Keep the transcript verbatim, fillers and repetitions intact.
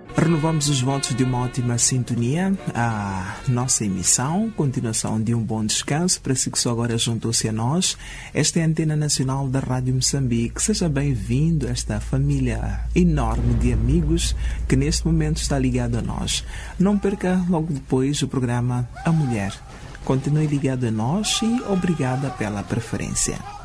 Renovamos os votos de uma ótima sintonia à nossa emissão, continuação de um bom descanso para si que só agora juntou-se a nós. Esta é a Antena Nacional da Rádio Moçambique. Seja bem-vindo a esta família enorme de amigos que neste momento está ligado a nós. Não perca logo depois o programa A Mulher. Continue ligado a nós e obrigada pela preferência.